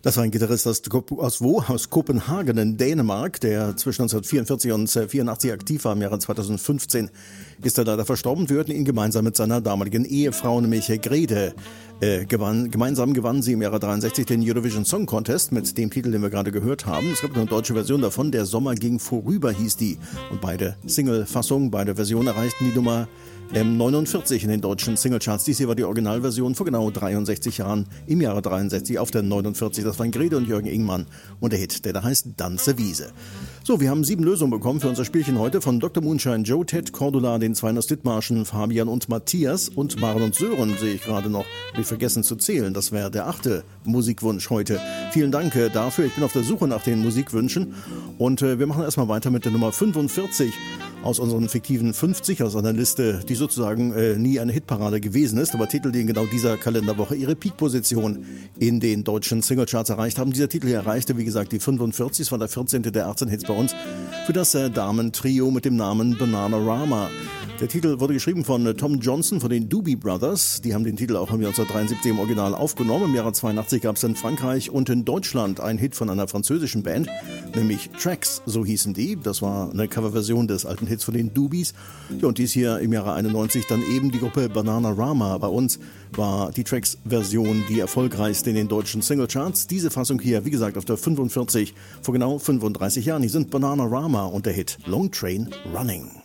Das war ein Gitarrist aus Kopenhagen in Dänemark, der zwischen 1944 und 1984 aktiv war. Im Jahre 2015 ist er leider verstorben. Wir hörten ihn gemeinsam mit seiner damaligen Ehefrau, nämlich Grete. Gemeinsam gewannen sie im Jahre 63 den Eurovision Song Contest mit dem Titel, den wir gerade gehört haben. Es gibt eine deutsche Version davon, Der Sommer ging vorüber hieß die. Und beide Single-Fassungen, beide Versionen erreichten die Nummer 49 in den deutschen Singlecharts. Dies hier war die Originalversion vor genau 63 Jahren, im Jahre 63 auf der 49. Das waren Grete und Jürgen Ingmann und der Hit, der da heißt Danse Wiese. So, wir haben 7 Lösungen bekommen für unser Spielchen heute von Dr. Moonshine, Joe, Ted, Cordula, den 2 aus Dithmarschen, Fabian und Matthias und Maren und Sören sehe ich gerade noch. Hab ich vergessen zu zählen. Das wäre der 8. Musikwunsch heute. Vielen Dank dafür. Ich bin auf der Suche nach den Musikwünschen und wir machen erstmal weiter mit der Nummer 45 aus unseren fiktiven 50, aus einer Liste, die sozusagen nie eine Hitparade gewesen ist, aber Titel, die in genau dieser Kalenderwoche ihre Peak-Position in den deutschen Singlecharts erreicht haben. Dieser Titel hier erreichte, wie gesagt, die 45, es war der 14. der 18 Hits bei uns, für das Damen-Trio mit dem Namen Bananarama. Der Titel wurde geschrieben von Tom Johnson von den Doobie Brothers. Die haben den Titel auch im Jahr 1973 im Original aufgenommen. Im Jahre 82 gab es in Frankreich und in Deutschland einen Hit von einer französischen Band, nämlich Tracks, so hießen die. Das war eine Coverversion des alten Hits von den Doobies. Ja, und dies hier im Jahre 91 dann eben die Gruppe Bananarama. Bei uns war die Tracks-Version die erfolgreichste in den deutschen Singlecharts. Diese Fassung hier, wie gesagt, auf der 45 vor genau 35 Jahren. Hier sind Bananarama und der Hit Long Train Running.